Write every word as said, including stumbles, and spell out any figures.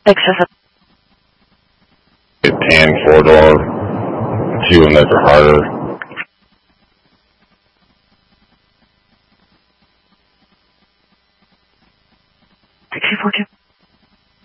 Excessive. ten, four door, two and those are harder. six two four two.